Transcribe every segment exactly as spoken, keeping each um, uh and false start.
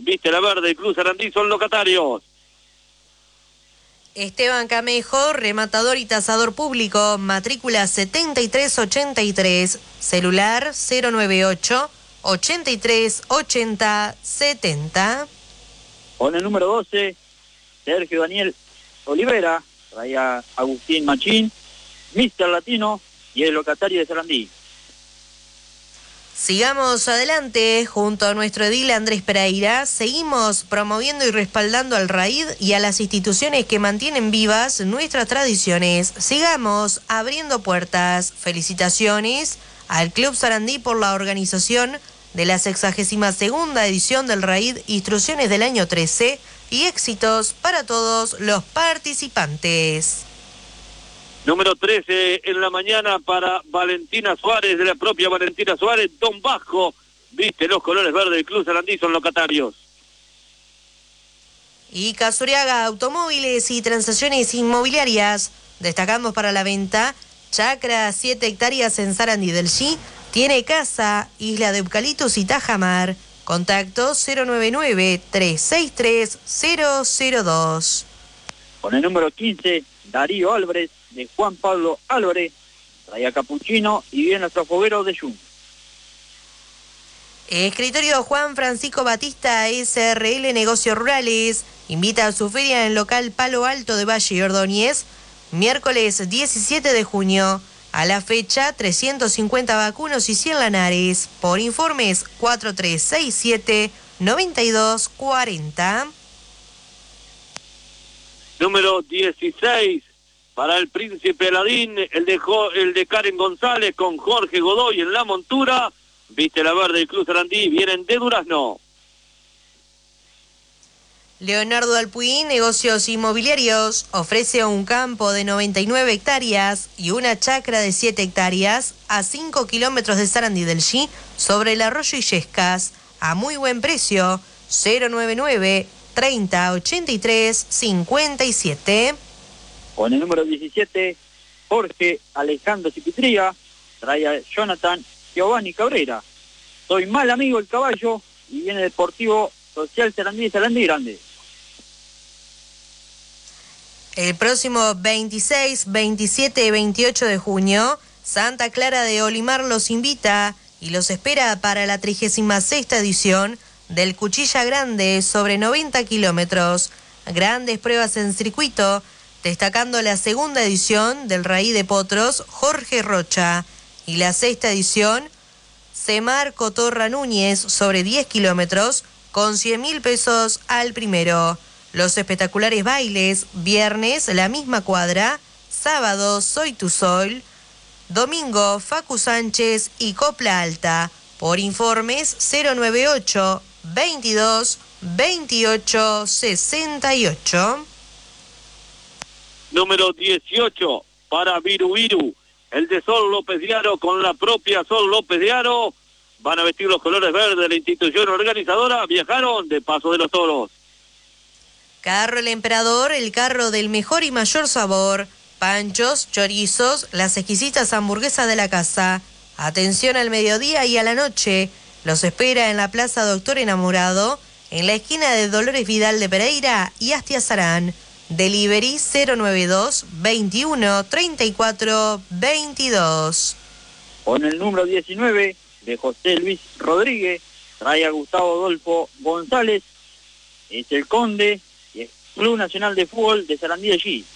viste la verde, el Club Sarandí son locatarios. Esteban Camejo, rematador y tasador público, matrícula setenta y tres ochenta y tres, celular cero noventa y ocho, ochenta y tres ochenta setenta. Con el número doce, Sergio Daniel Olivera, traía Agustín Machín, mister Latino y el locatario de Sarandí. Sigamos adelante, junto a nuestro edil Andrés Pereira, seguimos promoviendo y respaldando al RAID y a las instituciones que mantienen vivas nuestras tradiciones. Sigamos abriendo puertas. Felicitaciones al Club Sarandí por la organización de la sexagésima segunda edición del RAID Instrucciones del año trece y éxitos para todos los participantes. Número trece en la mañana para Valentina Suárez, de la propia Valentina Suárez, Don Vasco, viste los colores verdes del Club Sarandí, son locatarios. Y Casuriaga Automóviles y Transacciones Inmobiliarias, destacamos para la venta, chacra siete hectáreas en Sarandí del Chi, tiene casa, Isla de Eucaliptus y Tajamar, contacto cero noventa y nueve, tres seis tres, cero cero dos. Con el número quince, Darío Álvarez, de Juan Pablo Álvarez, traía capuchino y viene nuestro foguero de Jun. Escritorio Juan Francisco Batista S R L Negocios Rurales invita a su feria en el local Palo Alto de Valle y Ordóñez, miércoles diecisiete de junio. A la fecha, trescientos cincuenta vacunos y cien lanares. Por informes, cuatro tres seis siete, nueve dos cuatro cero. Número dieciséis, para el Príncipe Aladín, el de, jo, el de Karen González con Jorge Godoy en la montura. Viste la verde del Club Sarandí, vienen de Durazno. Leonardo Alpuí, Negocios Inmobiliarios, ofrece un campo de noventa y nueve hectáreas y una chacra de siete hectáreas a cinco kilómetros de Sarandí del Chi, sobre el arroyo Illescas, a muy buen precio, cero noventa y nueve, treinta, ochenta y tres, cincuenta y siete. Con el número diecisiete, Jorge Alejandro Cipitría, trae a Jonathan Giovanni Cabrera. Soy mal amigo el caballo y viene Deportivo Social Sarandí y Sarandí Grande. El próximo veintiséis, veintisiete y veintiocho de junio, Santa Clara de Olimar los invita y los espera para la trigésima sexta edición del Cuchilla Grande sobre noventa kilómetros. Grandes pruebas en circuito, destacando la segunda edición del Raíz de Potros Jorge Rocha y la sexta edición Semar Cotorra Núñez sobre diez kilómetros con cien mil pesos al primero. Los espectaculares bailes, viernes la misma cuadra, sábado Soy tu Sol, domingo Facu Sánchez y Copla Alta. Por informes cero noventa y ocho, veintidós, veintiocho, sesenta y ocho. Número dieciocho, para Viru Viru, el de Sol López de Aro con la propia Sol López de Aro. Van a vestir los colores verdes de la institución organizadora. Viajaron de Paso de los Toros. Carro El Emperador, el carro del mejor y mayor sabor. Panchos, chorizos, las exquisitas hamburguesas de la casa. Atención al mediodía y a la noche. Los espera en la Plaza Doctor Enamorado, en la esquina de Dolores Vidal de Pereira y Astia Sarán. Delivery cero noventa y dos, veintiuno, treinta y cuatro, veintidós. Con el número diecinueve, de José Luis Rodríguez, trae a Gustavo Adolfo González, es el Conde y el Club Nacional de Fútbol de Sarandí de Chi.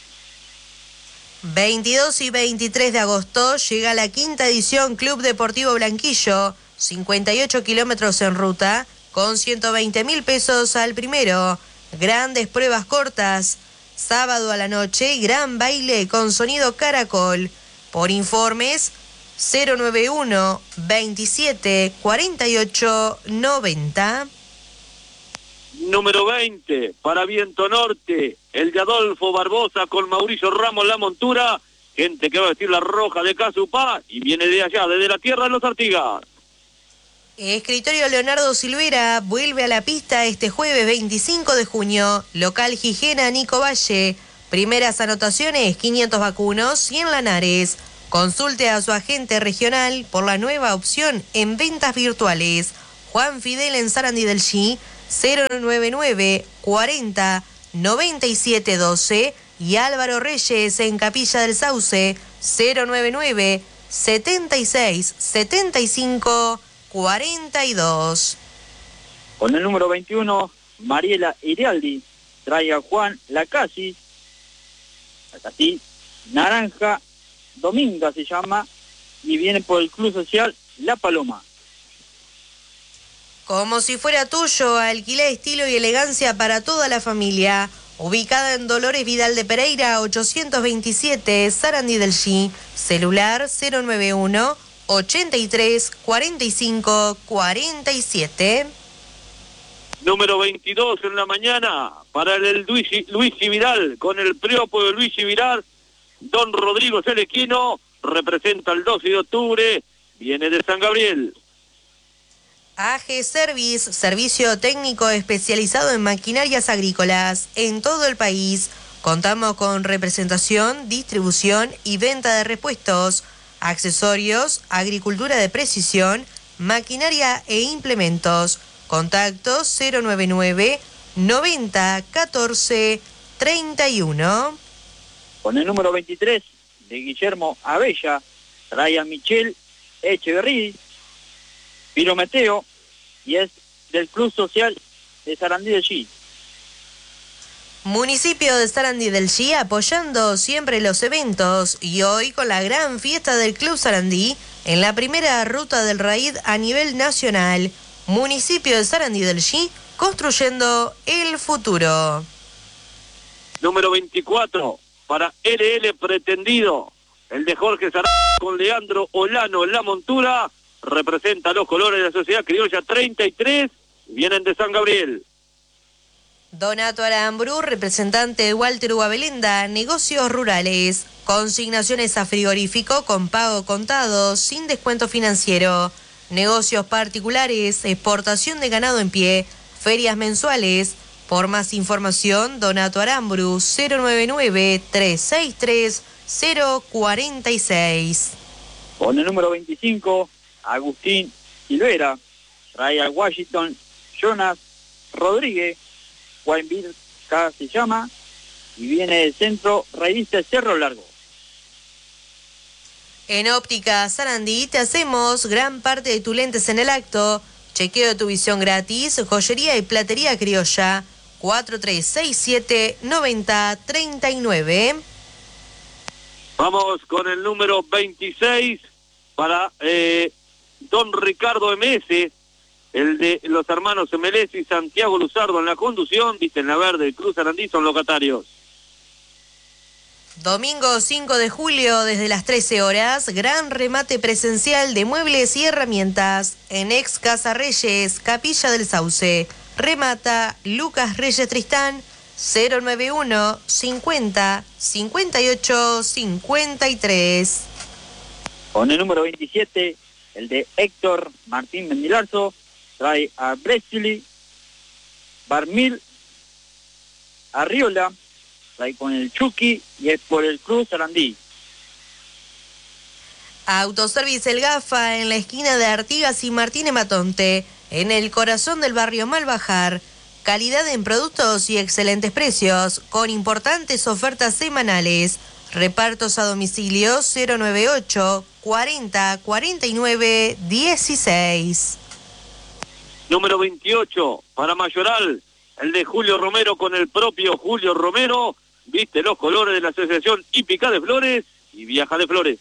veintidós y veintitrés de agosto llega la quinta edición Club Deportivo Blanquillo, cincuenta y ocho kilómetros en ruta, con ciento veinte mil pesos al primero. Grandes pruebas cortas, sábado a la noche, gran baile con sonido caracol. Por informes, cero noventa y uno, veintisiete, cuarenta y ocho, noventa. Número veinte, para Viento Norte, el de Adolfo Barbosa con Mauricio Ramos la montura. Gente que va a vestir la roja de Casupá y viene de allá, desde la tierra de los Artigas. Escritorio Leonardo Silvera vuelve a la pista este jueves veinticinco de junio. Local Gijena Nico Valle. Primeras anotaciones, quinientos vacunos, cien lanares. Consulte a su agente regional por la nueva opción en ventas virtuales. Juan Fidel en Sarandí del Chi, cero nueve nueve cuarenta noventa y siete doce y Álvaro Reyes en Capilla del Sauce cero nueve nueve setenta y seis setenta y cinco cuarenta y dos. Con el número veintiuno, Mariela Irialdi, trae a Juan Lacasi, Lacasi, Naranja Dominga se llama, y viene por el Club Social La Paloma. Como si fuera tuyo, alquilé estilo y elegancia para toda la familia. Ubicada en Dolores Vidal de Pereira, ochocientos veintisiete, Sarandí del G. Celular cero nueve uno ochenta y tres cuarenta y cinco cuarenta y siete. Número veintidós en la mañana para el Luigi, Luigi Vidal, con el priopo de Luigi Vidal. Don Rodrigo Selequino representa el doce de octubre, viene de San Gabriel. A G Service, servicio técnico especializado en maquinarias agrícolas en todo el país. Contamos con representación, distribución y venta de repuestos, accesorios, agricultura de precisión, maquinaria e implementos. Contacto cero nueve nueve noventa catorce treinta y uno. Con el número veintitrés de Guillermo Abella, trae a Michelle Echeverrí, Pirometeo, y es del Club Social de Sarandí del G. Municipio de Sarandí del G apoyando siempre los eventos y hoy con la gran fiesta del Club Sarandí en la primera ruta del raíz a nivel nacional. Municipio de Sarandí del G construyendo el futuro. Número veinticuatro para L L Pretendido, el de Jorge Sarandí con Leandro Olano en la montura. Representa los colores de la Sociedad Criolla treinta y tres, vienen de San Gabriel. Donato Aramburu, representante de Walter Uabelenda, negocios rurales, consignaciones a frigorífico con pago contado, sin descuento financiero, negocios particulares, exportación de ganado en pie, ferias mensuales. Por más información, Donato Aramburu, cero nueve nueve tres seis tres cero cuatro seis. Con el número veinticinco, Agustín Silvera, trae a Washington Jonas Rodríguez, Guaymbilca se llama, y viene del centro Revista Cerro Largo. En Óptica Sarandí te hacemos gran parte de tus lentes en el acto. Chequeo de tu visión gratis, joyería y platería criolla, cuatro tres seis siete nueve cero tres nueve. Vamos con el número veintiséis para eh, Don Ricardo M S, el de los hermanos M L S y Santiago Luzardo en la conducción, viste en la verde, el Cruz Sarandí son locatarios. Domingo cinco de julio desde las trece horas, gran remate presencial de muebles y herramientas en Ex Casa Reyes, Capilla del Sauce. Remata Lucas Reyes Tristán, cero nueve uno cincuenta cincuenta y ocho cincuenta y tres. Con el número veintisiete, el de Héctor Martín Mendilarzo, trae a Bresili, Barmil, Arriola, trae con el Chucky y es por el Cruz Sarandí. Autoservice El Gafa en la esquina de Artigas y Martínez Matonte, en el corazón del barrio Malbajar. Calidad en productos y excelentes precios, con importantes ofertas semanales. Repartos a domicilio cero nueve ocho cuarenta cuarenta y nueve dieciséis. Número veintiocho para Mayoral, el de Julio Romero con el propio Julio Romero, viste los colores de la Asociación Hípica de Flores y Viaja de Flores.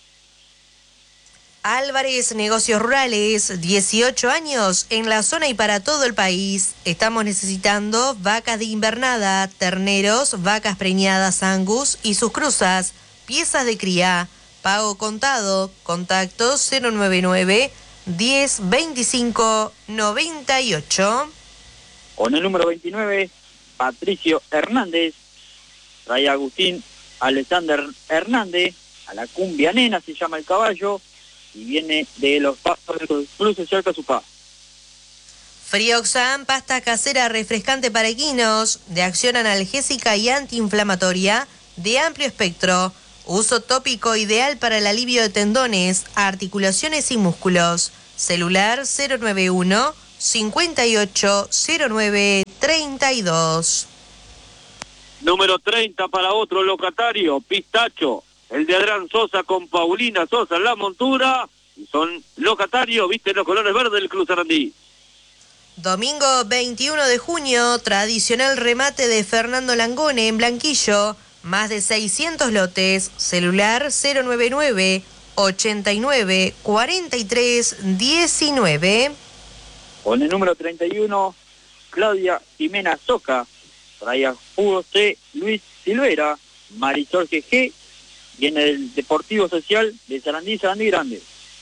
Álvarez Negocios Rurales, dieciocho años en la zona y para todo el país. Estamos necesitando vacas de invernada, terneros, vacas preñadas Angus y sus cruzas, piezas de cría, pago contado, contacto cero nueve nueve diez veinticinco noventa y ocho. Con el número veintinueve, Patricio Hernández, trae a Agustín Alexander Hernández, a la cumbia nena se llama el caballo, y viene de los pasos del Club Social Casupá. Frioxan, pasta casera refrescante para equinos, de acción analgésica y antiinflamatoria, de amplio espectro. Uso tópico ideal para el alivio de tendones, articulaciones y músculos. Celular cero nueve uno cincuenta y ocho cero nueve treinta y dos. Número treinta para otro locatario, Pistacho, el de Adrián Sosa con Paulina Sosa en la montura, y son locatarios, viste los colores verdes del Club Sarandí. Domingo veintiuno de junio, tradicional remate de Fernando Langone en Blanquillo, más de seiscientos lotes, celular cero noventa y nueve, ochenta y nueve, cuarenta y tres, diecinueve. Con el número treinta y uno, Claudia Jimena Soca, trae a Hugo C. Luis Silvera, Marisol G G, viene del Deportivo Social de Sarandí, Sarandí Grande.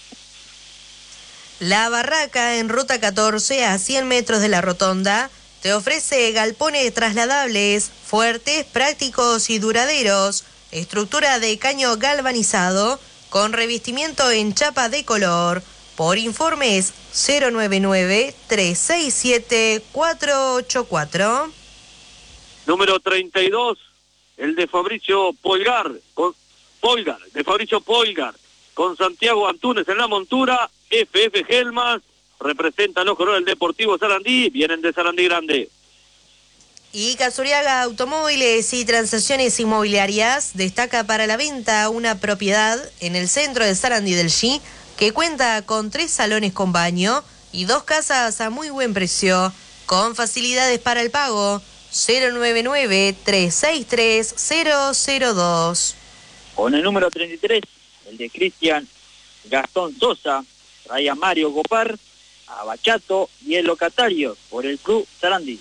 La Barraca, en ruta catorce, a cien metros de la rotonda, te ofrece galpones trasladables, fuertes, prácticos y duraderos, estructura de caño galvanizado, con revestimiento en chapa de color. Por informes cero noventa y nueve, trescientos sesenta y siete, cuatrocientos ochenta y cuatro. Número treinta y dos, el de Fabricio Polgar, con, Polgar, de Fabricio Polgar, con Santiago Antunes en la montura, F F Gelmas, representan los colores del Deportivo Sarandí, vienen de Sarandí Grande. Y Casuriaga Automóviles y Transacciones Inmobiliarias destaca para la venta una propiedad en el centro de Sarandí del G, que cuenta con tres salones con baño y dos casas a muy buen precio, con facilidades para el pago. Cero noventa y nueve, trescientos sesenta y tres, cero cero dos. Con el número treinta y tres, el de Cristian Gastón Sosa, trae a Mario Gopar, a Bachato y el locatario por el Club Sarandí.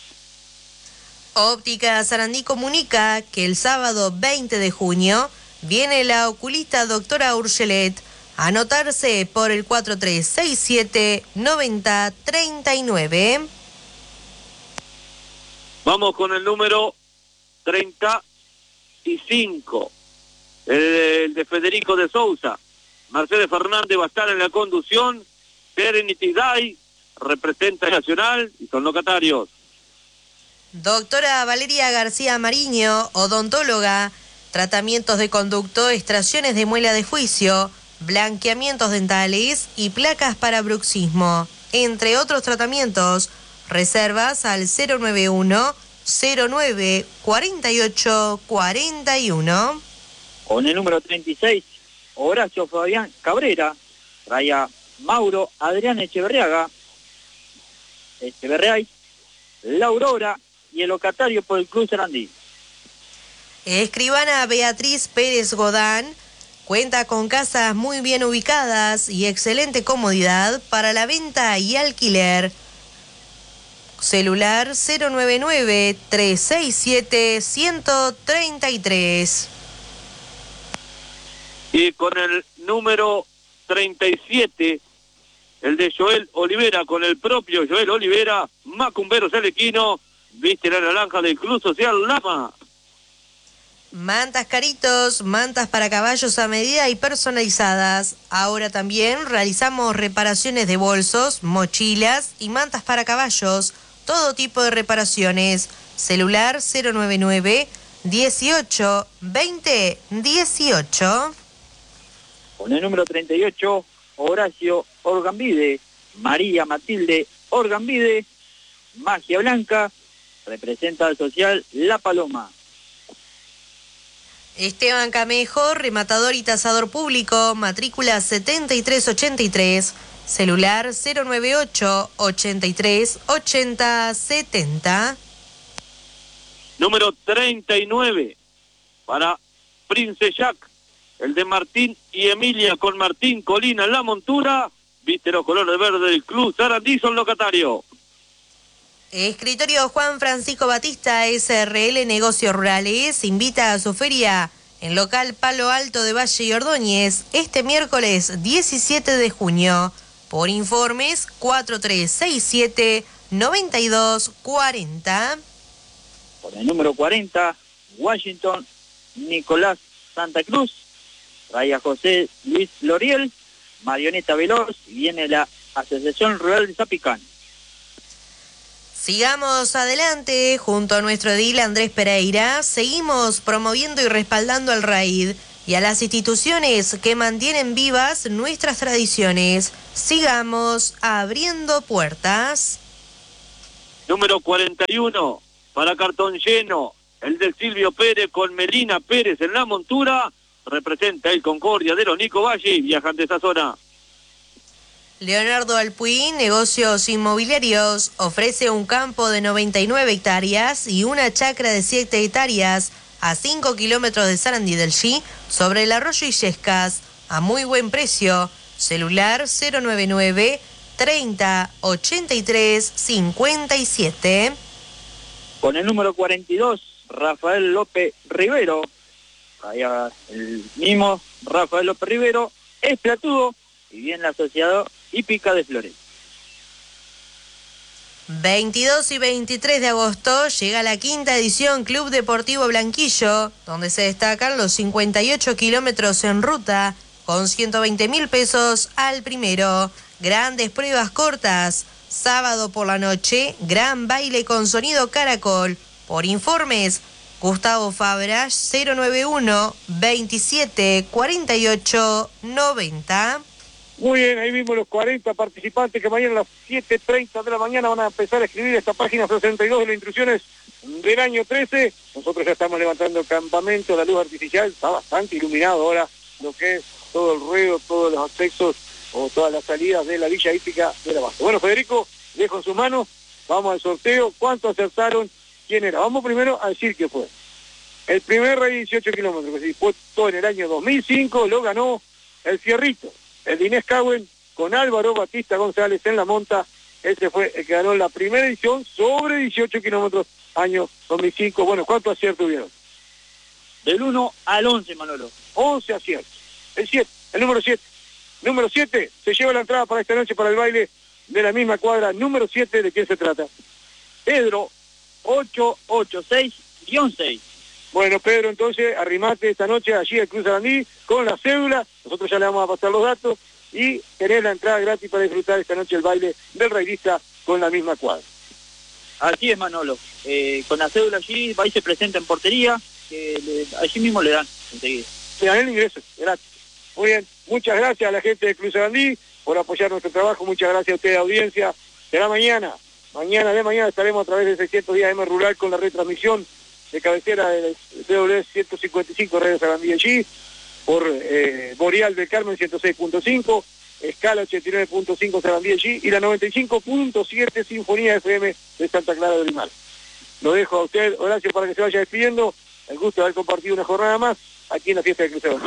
Óptica Sarandí comunica que el sábado veinte de junio viene la oculista doctora Urgelet a anotarse por el cuatro tres seis siete, noventa, treinta y nueve. Vamos con el número treinta y cinco, el, el de Federico de Sousa. Mercedes Fernández va a estar en la conducción, Serenity Day representa a Nacional y son locatarios. Doctora Valeria García Mariño, odontóloga, tratamientos de conducto, extracciones de muela de juicio, blanqueamientos dentales y placas para bruxismo, entre otros tratamientos. Reservas al cero noventa y uno, cero nueve, cuarenta y ocho, cuarenta y uno. Con el número treinta y seis, Horacio Fabián Cabrera, trae a Mauro Adrián Echeverriaga, Echeverriay, La Aurora y el locatario por el Club Sarandí. Escribana Beatriz Pérez Godán cuenta con casas muy bien ubicadas y excelente comodidad para la venta y alquiler. Celular cero noventa y nueve, trescientos sesenta y siete, ciento treinta y tres. Y con el número treinta y siete, el de Joel Olivera, con el propio Joel Olivera, Macumbero Selequino, viste la naranja del Club Social Lama. Mantas Caritos, mantas para caballos a medida y personalizadas. Ahora también realizamos reparaciones de bolsos, mochilas y mantas para caballos. Todo tipo de reparaciones. Celular cero noventa y nueve, dieciocho, veinte, dieciocho. Con el número treinta y ocho, Horacio Orgambide, María Matilde Orgambide, Magia Blanca, representa al social La Paloma. Esteban Camejo, rematador y tasador público, matrícula setenta y tres ochenta y tres, celular cero noventa y ocho, ochenta y tres, ochenta, setenta. Número treinta y nueve, para Prince Jack, el de Martín y Emilia, con Martín Colina en la montura, viste los colores verdes del Club Sarandí, son locatario. Escritorio Juan Francisco Batista, S R L Negocios Rurales, invita a su feria en local Palo Alto de Valle y Ordóñez este miércoles diecisiete de junio. Por informes cuatro tres seis siete, noventa y dos, cuarenta. Con el número cuarenta, Washington Nicolás Santa Cruz, trae a José Luis Loriel, Marioneta Veloz, y viene la Asociación Rural de Zapicán. Sigamos adelante junto a nuestro edil Andrés Pereira. Seguimos promoviendo y respaldando al RAID. y a las instituciones que mantienen vivas nuestras tradiciones. Sigamos abriendo puertas. Número cuarenta y uno, para cartón lleno, el de Silvio Pérez con Melina Pérez en la montura, representa el Concordia de los Nico Valle y viajan de esa zona. Leonardo Alpuí, Negocios Inmobiliarios, ofrece un campo de noventa y nueve hectáreas y una chacra de siete hectáreas a cinco kilómetros de Sarandí del G, sobre el arroyo Illescas, a muy buen precio. Celular cero noventa y nueve, treinta, ochenta y tres, cincuenta y siete. Con el número cuarenta y dos, Rafael López Rivero, allá el mismo Rafael López Rivero, es platudo y bien la Sociedad Hípica de Flores. veintidós y veintitrés de agosto llega la quinta edición Club Deportivo Blanquillo, donde se destacan los cincuenta y ocho kilómetros en ruta, con ciento veinte mil pesos al primero. Grandes pruebas cortas. Sábado por la noche, gran baile con sonido caracol. Por informes, Gustavo Fabra, cero noventa y uno, veintisiete, cuarenta y ocho, noventa. Muy bien, ahí vimos los cuarenta participantes que mañana a las siete treinta de la mañana van a empezar a escribir esta página sesenta y dos de las instrucciones del año trece. Nosotros ya estamos levantando el campamento, la luz artificial, está bastante iluminado ahora lo que es todo el ruedo, todos los accesos o todas las salidas de la Villa Hípica de la Base. Bueno, Federico, dejo en sus manos, vamos al sorteo. ¿Cuánto acertaron? ¿Quién era? Vamos primero a decir qué fue. El primer rey dieciocho kilómetros que se disputó en el año dos mil cinco lo ganó el Fierrito, el de Inés Cagüen, con Álvaro Batista González en la monta. Ese fue el que ganó la primera edición sobre dieciocho kilómetros, año dos mil cinco. Bueno, ¿cuántos aciertos tuvieron? Del uno al once, Manolo. once aciertos. El siete, el número siete. Número siete, se lleva la entrada para esta noche para el baile de la misma cuadra. Número siete, ¿de quién se trata? Pedro, ocho ocho seis guión seis. Bueno, Pedro, entonces arrimate esta noche allí al Cruz Sarandí con la cédula. Nosotros ya le vamos a pasar los datos y tenés la entrada gratis para disfrutar esta noche el baile del raidista con la misma cuadra. Así es, Manolo. Eh, con la cédula allí, va y se presenta en portería, que le, allí mismo le dan enseguida. Le dan el ingreso, gratis. Muy bien, muchas gracias a la gente de Cruz Sarandí por apoyar nuestro trabajo. Muchas gracias a ustedes, audiencia. Será mañana. Mañana de mañana estaremos a través de seiscientos días M Rural con la retransmisión de cabecera de D W ciento cincuenta y cinco Radio Sarandí allí, por eh, Boreal del Carmen ciento seis punto cinco, Escala ochenta y nueve punto cinco Sarandí allí, y la noventa y cinco punto siete Sinfonía F M de Santa Clara de Olimar. Lo dejo a usted, Horacio, para que se vaya despidiendo. El gusto de haber compartido una jornada más aquí en la fiesta de Crucero.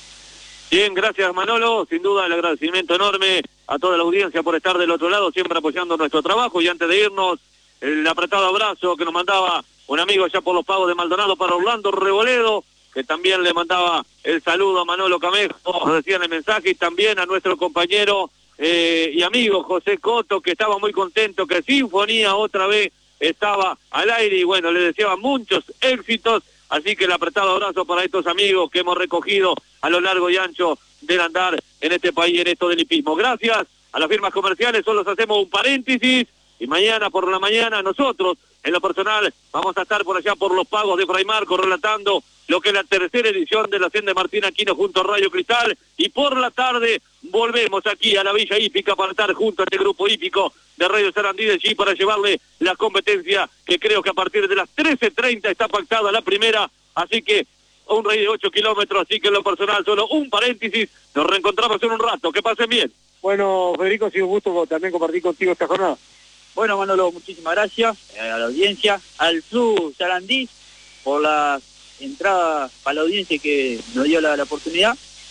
Bien, gracias Manolo, sin duda el agradecimiento enorme a toda la audiencia por estar del otro lado, siempre apoyando nuestro trabajo. Y antes de irnos, el apretado abrazo que nos mandaba un amigo allá por los pagos de Maldonado para Orlando Reboledo, que también le mandaba el saludo a Manolo Camejo, nos decía en el mensaje, y también a nuestro compañero eh, y amigo José Coto, que estaba muy contento que Sinfonía otra vez estaba al aire, y bueno, le deseaba muchos éxitos. Así que el apretado abrazo para estos amigos que hemos recogido a lo largo y ancho del andar en este país, en esto del hipismo. Gracias a las firmas comerciales, solo hacemos un paréntesis, y mañana por la mañana nosotros, en lo personal, vamos a estar por allá por los pagos de Fray Marco, relatando lo que es la tercera edición de la Hacienda Martín Aquino junto a Radio Cristal, y por la tarde volvemos aquí a la Villa Hípica para estar junto a este grupo hípico de Radio Sarandí de G para llevarle la competencia, que creo que a partir de las trece treinta está pactada la primera, así que un rey de ocho kilómetros, así que en lo personal solo un paréntesis, nos reencontramos en un rato, que pasen bien. Bueno, Federico, ha sido un gusto también compartir contigo esta jornada. Bueno, Manolo, muchísimas gracias eh, a la audiencia, al Club Sarandí por la entrada para la audiencia que nos dio la, la oportunidad.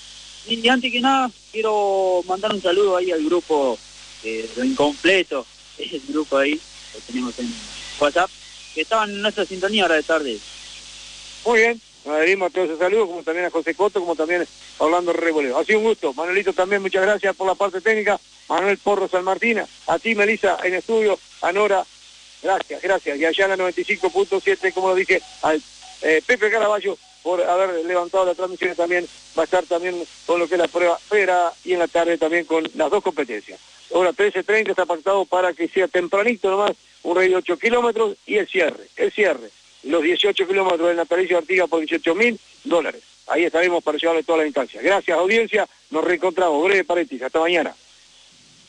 Y antes que nada, quiero mandar un saludo ahí al grupo, eh, lo incompleto, el grupo ahí, lo tenemos en WhatsApp, que estaban en nuestra sintonía ahora de tarde. Muy bien, nos adherimos a todos esos saludos, como también a José Coto, como también a Orlando Reboleo. Ha sido un gusto. Manuelito también, muchas gracias por la parte técnica. Manuel Porro San Martín, a ti Melissa en estudio, a Nora, gracias, gracias. Y allá en la noventa y cinco punto siete, como lo dije, al eh, Pepe Caraballo por haber levantado la transmisión, también va a estar también con lo que es la prueba federada, y en la tarde también con las dos competencias. Ahora trece treinta está pactado para que sea tempranito nomás, un rey de ocho kilómetros y el cierre, el cierre. los dieciocho kilómetros del natalicio de Artigas por dieciocho mil dólares. Ahí estaremos para llevarle toda la instancia. Gracias, audiencia. Nos reencontramos. Breve paréntesis. Hasta mañana.